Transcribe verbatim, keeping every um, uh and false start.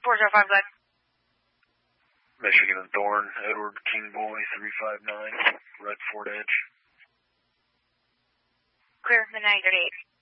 four zero five, Glenn. Michigan and Thorn, Edward King Boy, three five nine, Red Fort Edge. Clear, the nine thirty-eight.